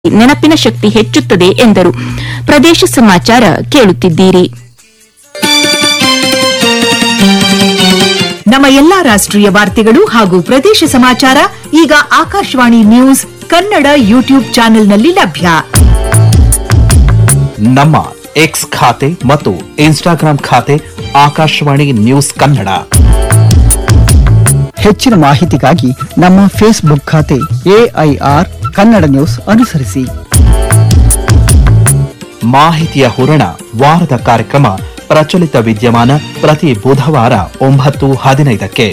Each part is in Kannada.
ನೆನಪಿನ ಶಕ್ತಿ ಹೆಚ್ಚುತ್ತದೆ ಎಂದರು. ಪ್ರದೇಶ ಸಮಾಚಾರ ಕೇಳುತ್ತಿದ್ದೀರಿ. ನಮ್ಮ ಎಲ್ಲಾ ರಾಷ್ಟ್ರೀಯ ವಾರ್ತೆಗಳು ಹಾಗೂ ಪ್ರದೇಶ ಸಮಾಚಾರ ಈಗ ಆಕಾಶವಾಣಿ ನ್ಯೂಸ್ ಕನ್ನಡ ಯೂಟ್ಯೂಬ್ ಚಾನೆಲ್ನಲ್ಲಿ ಲಭ್ಯ. ನಮ್ಮ ಎಕ್ಸ್ ಖಾತೆ ಮತ್ತು ಇನ್ಸ್ಟಾಗ್ರಾಂ ಖಾತೆ ಆಕಾಶವಾಣಿ ನ್ಯೂಸ್ ಕನ್ನಡ. ಹೆಚ್ಚಿನ ಮಾಹಿತಿಗಾಗಿ ನಮ್ಮ ಫೇಸ್ಬುಕ್ ಖಾತೆ AIR ಕನ್ನಡ ನ್ಯೂಸ್ ಅನುಸರಿಸಿ. ಮಾಹಿತಿಯ ಹೂರಣ ವಾರದ ಕಾರ್ಯಕ್ರಮ ಪ್ರಚಲಿತ ವಿದ್ಯಮಾನ ಪ್ರತಿ ಬುಧವಾರ 9:15ಕ್ಕೆ.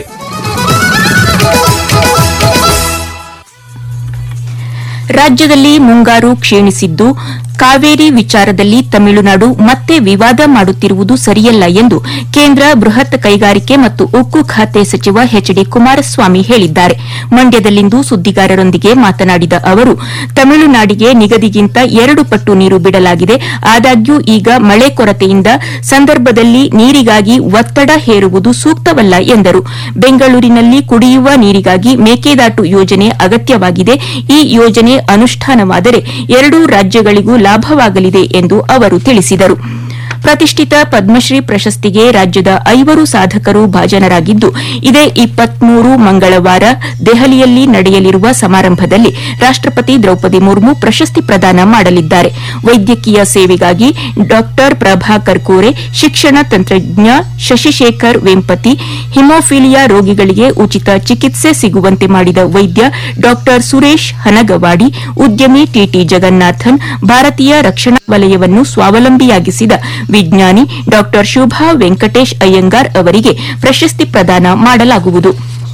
ರಾಜ್ಯದಲ್ಲಿ ಮುಂಗಾರು ಕ್ಷೀಣಿಸಿದ್ದು, ಕಾವೇರಿ ವಿಚಾರದಲ್ಲಿ ತಮಿಳುನಾಡು ಮತ್ತೆ ವಿವಾದ ಮಾಡುತ್ತಿರುವುದು ಸರಿಯಲ್ಲ ಎಂದು ಕೇಂದ್ರ ಬೃಹತ್ ಕೈಗಾರಿಕೆ ಮತ್ತು ಉಕ್ಕು ಖಾತೆ ಸಚಿವ ಎಚ್.ಡಿ. ಕುಮಾರಸ್ವಾಮಿ ಹೇಳಿದ್ದಾರೆ. ಮಂಡ್ಯದಲ್ಲಿಂದು ಸುದ್ದಿಗಾರರೊಂದಿಗೆ ಮಾತನಾಡಿದ ಅವರು, ತಮಿಳುನಾಡಿಗೆ ನಿಗದಿಗಿಂತ 2 ಪಟ್ಟು ನೀರು ಬಿಡಲಾಗಿದೆ. ಆದಾಗ್ಯೂ ಈಗ ಮಳೆ ಕೊರತೆಯಿಂದ ಸಂದರ್ಭದಲ್ಲಿ ನೀರಿಗಾಗಿ ಒತ್ತಡ ಹೇರುವುದು ಸೂಕ್ತವಲ್ಲ ಎಂದರು. ಬೆಂಗಳೂರಿನಲ್ಲಿ ಕುಡಿಯುವ ನೀರಿಗಾಗಿ ಮೇಕೆದಾಟು ಯೋಜನೆ ಅಗತ್ಯವಾಗಿದೆ. ಈ ಯೋಜನೆ ಅನುಷ್ಠಾನವಾದರೆ 2 ರಾಜ್ಯಗಳಿಗೂ ಲಾಭವಾಗಲಿದೆ ಎಂದು ಅವರು ತಿಳಿಸಿದರು. ಪ್ರತಿಷ್ಠಿತ ಪದ್ಮಶ್ರೀ ಪ್ರಶಸ್ತಿಗೆ ರಾಜ್ಯದ 5 ಸಾಧಕರು ಭಾಜನರಾಗಿದ್ದು, ಇದೇ 23 ಮಂಗಳವಾರ ದೆಹಲಿಯಲ್ಲಿ ನಡೆಯಲಿರುವ ಸಮಾರಂಭದಲ್ಲಿ ರಾಷ್ಟಪತಿ ದ್ರೌಪದಿ ಮುರ್ಮು ಪ್ರಶಸ್ತಿ ಪ್ರದಾನ ಮಾಡಲಿದ್ದಾರೆ. ವೈದ್ಯಕೀಯ ಸೇವೆಗಾಗಿ ಡಾ ಪ್ರಭಾಕರ್ ಕೋರೆ, ಶಿಕ್ಷಣ ತಂತ್ರಜ್ಞ ಶಶಿಶೇಖರ್ ವೆಂಪತಿ, ಹಿಮೋಫಿಲಿಯಾ ರೋಗಿಗಳಿಗೆ ಉಚಿತ ಚಿಕಿತ್ಸೆ ಸಿಗುವಂತೆ ಮಾಡಿದ ವೈದ್ಯ ಡಾ ಸುರೇಶ್ ಹನಗವಾಡಿ, ಉದ್ಯಮಿ ಟಿಟಿ ಜಗನ್ನಾಥನ್, ಭಾರತೀಯ ರಕ್ಷಣಾ ವಲಯವನ್ನು ಸ್ವಾವಲಂಬಿಯಾಗಿಸಿದ ವಿಜ್ಞಾನಿ ಡಾ ಶುಭಾ ವೆಂಕಟೇಶ್ ಅಯ್ಯಂಗಾರ್ ಅವರಿಗೆ ಪ್ರಶಸ್ತಿ ಪ್ರದಾನ ಮಾಡಲಾಗುವುದು.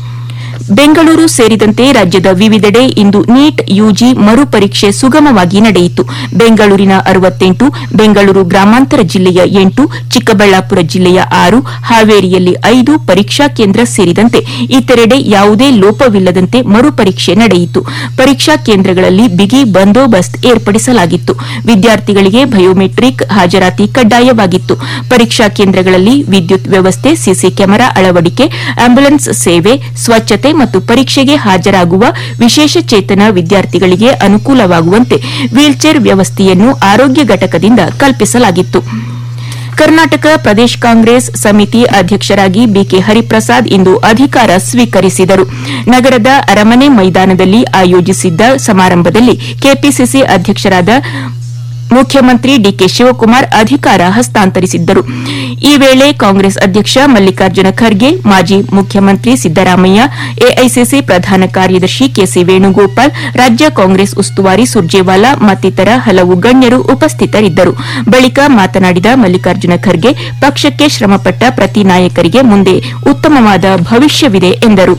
ಬೆಂಗಳೂರು ಸೇರಿದಂತೆ ರಾಜ್ಯದ ವಿವಿಧೆಡೆ ಇಂದು ನೀಟ್ ಯುಜಿ ಮರುಪರೀಕ್ಷೆ ಸುಗಮವಾಗಿ ನಡೆಯಿತು. ಬೆಂಗಳೂರಿನ 68, ಬೆಂಗಳೂರು ಗ್ರಾಮಾಂತರ ಜಿಲ್ಲೆಯ 8, ಚಿಕ್ಕಬಳ್ಳಾಪುರ ಜಿಲ್ಲೆಯ 6, ಹಾವೇರಿಯಲ್ಲಿ 5 ಪರೀಕ್ಷಾ ಕೇಂದ್ರ ಸೇರಿದಂತೆ ಇತರೆಡೆ ಯಾವುದೇ ಲೋಪವಿಲ್ಲದಂತೆ ಮರುಪರೀಕ್ಷೆ ನಡೆಯಿತು. ಪರೀಕ್ಷಾ ಕೇಂದ್ರಗಳಲ್ಲಿ ಬಿಗಿ ಬಂದೋಬಸ್ತ್ ಏರ್ಪಡಿಸಲಾಗಿತ್ತು. ವಿದ್ಯಾರ್ಥಿಗಳಿಗೆ ಬಯೋಮೆಟ್ರಿಕ್ ಹಾಜರಾತಿ ಕಡ್ಡಾಯವಾಗಿತ್ತು. ಪರೀಕ್ಷಾ ಕೇಂದ್ರಗಳಲ್ಲಿ ವಿದ್ಯುತ್ ವ್ಯವಸ್ಥೆ, ಸಿಸಿ ಕ್ಯಾಮೆರಾ ಅಳವಡಿಕೆ, ಆಂಬ್ಯುಲೆನ್ಸ್ ಸೇವೆ, ಸ್ವಚ್ಛತೆ ಮತ್ತು ಪರೀಕ್ಷೆಗೆ ಹಾಜರಾಗುವ ವಿಶೇಷ ಚೇತನ ವಿದ್ಯಾರ್ಥಿಗಳಿಗೆ ಅನುಕೂಲವಾಗುವಂತೆ ವೀಲ್ಚೇರ್ ವ್ಯವಸ್ಥೆಯನ್ನು ಆರೋಗ್ಯ ಘಟಕದಿಂದ ಕಲ್ಪಿಸಲಾಗಿತ್ತು. ಕರ್ನಾಟಕ ಪ್ರದೇಶ ಕಾಂಗ್ರೆಸ್ ಸಮಿತಿ ಅಧ್ಯಕ್ಷರಾಗಿ ಬಿಕೆ ಹರಿಪ್ರಸಾದ್ ಇಂದು ಅಧಿಕಾರ ಸ್ವೀಕರಿಸಿದರು. ನಗರದ ಅರಮನೆ ಮೈದಾನದಲ್ಲಿ ಆಯೋಜಿಸಿದ್ದ ಸಮಾರಂಭದಲ್ಲಿ ಕೆಪಿಸಿಸಿ ಅಧ್ಯಕ್ಷರಾದ ಮುಖ್ಯಮಂತ್ರಿ ಡಿಕೆ ಶಿವಕುಮಾರ್ ಅಧಿಕಾರ ಹಸ್ತಾಂತರಿಸಿದ್ದರು. ಈ ವೇಳೆ ಕಾಂಗ್ರೆಸ್ ಅಧ್ಯಕ್ಷ ಮಲ್ಲಿಕಾರ್ಜುನ ಖರ್ಗೆ, ಮಾಜಿ ಮುಖ್ಯಮಂತ್ರಿ ಸಿದ್ದರಾಮಯ್ಯ, ಎಐಸಿಸಿ ಪ್ರಧಾನ ಕಾರ್ಯದರ್ಶಿ ಕೆಸಿ ವೇಣುಗೋಪಾಲ್, ರಾಜ್ಯ ಕಾಂಗ್ರೆಸ್ ಉಸ್ತುವಾರಿ ಸುರ್ಜೇವಾಲಾ ಮತ್ತಿತರ ಹಲವು ಗಣ್ಯರು ಉಪಸ್ಥಿತರಿದ್ದರು. ಬಳಿಕ ಮಾತನಾಡಿದ ಮಲ್ಲಿಕಾರ್ಜುನ ಖರ್ಗೆ, ಪಕ್ಷಕ್ಕೆ ಶ್ರಮಪಟ್ಟ ಪ್ರತಿ ನಾಯಕರಿಗೆ ಮುಂದೆ ಉತ್ತಮವಾದ ಭವಿಷ್ಯವಿದೆ ಎಂದರು.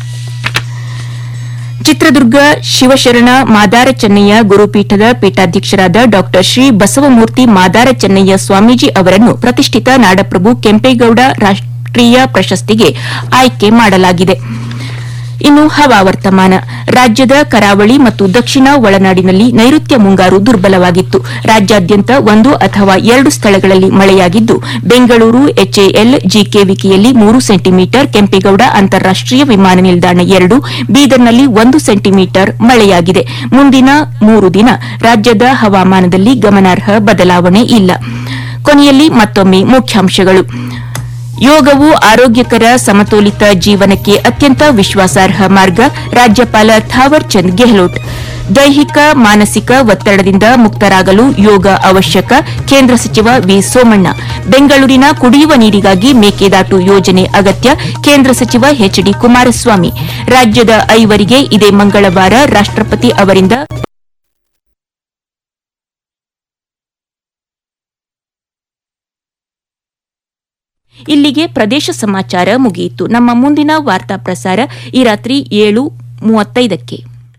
ಚಿತ್ರದುರ್ಗ ಶಿವಶರಣ ಮಾದಾರ ಚೆನ್ನಯ್ಯ ಗುರುಪೀಠದ ಪೀಠಾಧ್ಯಕ್ಷರಾದ ಡಾ ಶ್ರೀ ಬಸವಮೂರ್ತಿ ಮಾದಾರ ಚೆನ್ನಯ್ಯ ಸ್ವಾಮೀಜಿ ಅವರನ್ನು ಪ್ರತಿಷ್ಠಿತ ನಾಡಪ್ರಭು ಕೆಂಪೇಗೌಡ ರಾಷ್ಟೀಯ ಪ್ರಶಸ್ತಿಗೆ ಆಯ್ಕೆ ಮಾಡಲಾಗಿದೆ. ಇನ್ನು ಹವಾವರ್ತಮಾನ. ರಾಜ್ಯದ ಕರಾವಳಿ ಮತ್ತು ದಕ್ಷಿಣ ಒಳನಾಡಿನಲ್ಲಿ ನೈಋತ್ಯ ಮುಂಗಾರು ದುರ್ಬಲವಾಗಿತ್ತು. ರಾಜ್ಯಾದ್ಯಂತ 1 ಅಥವಾ 2 ಸ್ಥಳಗಳಲ್ಲಿ ಮಳೆಯಾಗಿದ್ದು, ಬೆಂಗಳೂರು ಎಚ್ಎಎಲ್ ಜಿಕೆವಿಕೆಯಲ್ಲಿ 3 ಸೆಂಟಿಮೀಟರ್, ಕೆಂಪೇಗೌಡ ಅಂತಾರಾಷ್ಟೀಯ ವಿಮಾನ ನಿಲ್ದಾಣ 2, ಬೀದರ್ನಲ್ಲಿ 1 ಸೆಂಟಿಮೀಟರ್ ಮಳೆಯಾಗಿದೆ. ಮುಂದಿನ 3 ದಿನ ರಾಜ್ಯದ ಹವಾಮಾನದಲ್ಲಿ ಗಮನಾರ್ಹ ಬದಲಾವಣೆ ಇಲ್ಲ. ಕೊನೆಯಲ್ಲಿ ಮತ್ತೊಮ್ಮೆ ಮುಖ್ಯಾಂಶಗಳು. ಯೋಗವು ಆರೋಗ್ಯಕರ ಸಮತೋಲಿತ ಜೀವನಕ್ಕೆ ಅತ್ಯಂತ ವಿಶ್ವಾಸಾರ್ಹ ಮಾರ್ಗ, ರಾಜ್ಯಪಾಲ ಥಾವರ್ ಚಂದ್ ಗೆಹ್ಲೋಟ್. ದೈಹಿಕ ಮಾನಸಿಕ ಒತ್ತಡದಿಂದ ಮುಕ್ತರಾಗಲು ಯೋಗ ಅವಶ್ಯಕ, ಕೇಂದ್ರ ಸಚಿವ ವಿ ಸೋಮಣ್ಣ. ಬೆಂಗಳೂರಿನ ಕುಡಿಯುವ ನೀರಿಗಾಗಿ ಮೇಕೆದಾಟು ಯೋಜನೆ ಅಗತ್ಯ, ಕೇಂದ್ರ ಸಚಿವ ಎಚ್.ಡಿ. ಕುಮಾರಸ್ವಾಮಿ. ರಾಜ್ಯದ 5 ಇದೇ ಮಂಗಳವಾರ ರಾಷ್ಟಪತಿ ಅವರಿಂದ ಇಲ್ಲಿಗೆ ಪ್ರದೇಶ ಸಮಾಚಾರ ಮುಗಿಯಿತು. ನಮ್ಮ ಮುಂದಿನ ವಾರ್ತಾ ಪ್ರಸಾರ ಈ ರಾತ್ರಿ 7:35ಕ್ಕೆ.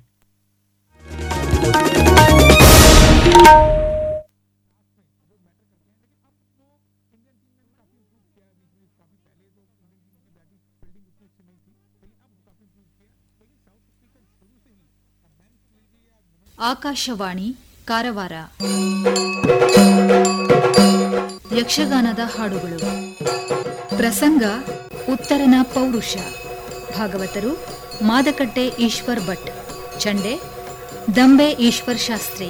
ಆಕಾಶವಾಣಿ ಕಾರವಾರ. ಯಕ್ಷಗಾನದ ಹಾಡುಗಳು. ಪ್ರಸಂಗ ಉತ್ತರನ ಪೌರುಷ. ಭಾಗವತರು ಮಾದಕಟ್ಟೆ ಈಶ್ವರ್ ಭಟ್. ಚಂಡೆ ದಂಬೆ ಈಶ್ವರ್ ಶಾಸ್ತ್ರಿ.